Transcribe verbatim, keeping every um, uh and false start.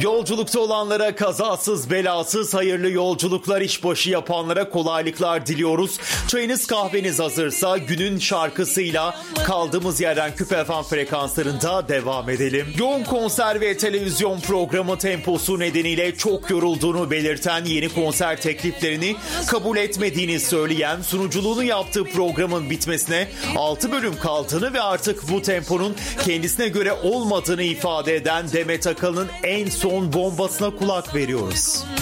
Yolculukta olanlara kazasız belasız hayırlı yolculuklar, işbaşı yapanlara kolaylıklar diliyoruz. Çayınız kahveniz hazırsa günün şarkısıyla kaldığımız yerden Küpe F M frekanslarında devam edelim. Yoğun konser ve televizyon programı temposu nedeniyle çok yorulduğunu belirten, yeni konser tekliflerini kabul etmediğini söyleyen, sunuculuğunu yaptığı programın bitmesine altı bölüm kaldığını ve artık bu temponun kendisine göre olmadığını ifade eden Demet Akalın'ın en son bombasına kulak veriyoruz.